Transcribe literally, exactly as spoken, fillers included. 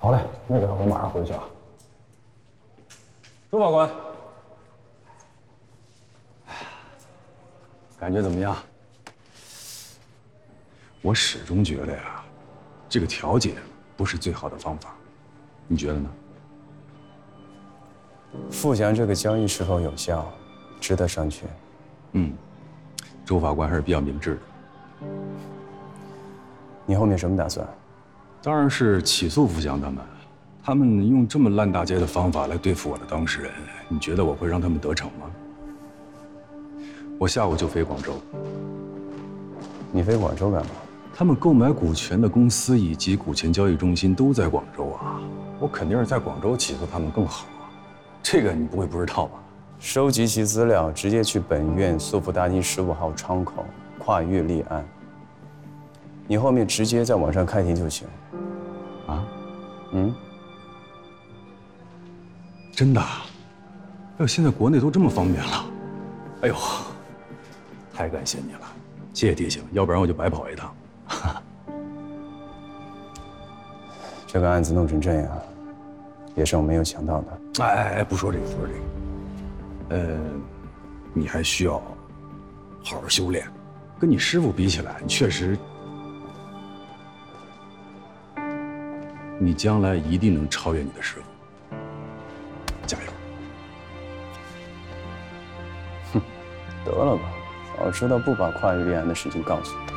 好嘞，那个我马上回去啊。周法官，感觉怎么样？我始终觉得呀，这个调解不是最好的方法，你觉得呢？ 富祥这个交易是否有效，值得商榷。 嗯，周法官还是比较明智的。 你后面什么打算？ 当然是起诉富祥他们。他们用这么烂大街的方法来对付我的当事人，你觉得我会让他们得逞吗？我下午就飞广州。 你飞广州干嘛？ 他们购买股权的公司以及股权交易中心都在广州啊，我肯定是在广州起诉他们更好啊。这个你不会不知道吧？ 收集其资料，直接去本院苏福大街十五号窗口跨越立案。你后面直接在网上开庭就行。 啊？ 嗯？ 真的？哎呦，现在国内都这么方便了。哎呦，太感谢你了，谢谢提醒，要不然我就白跑一趟。 这个案子弄成这样，也是我没有想到的。 哎哎哎，不说这个，不说这个。呃，你还需要好好修炼。跟你师傅比起来，你确实，你将来一定能超越你的师傅。加油！ 哼，得了吧，早知道不把跨越立案的事情告诉你。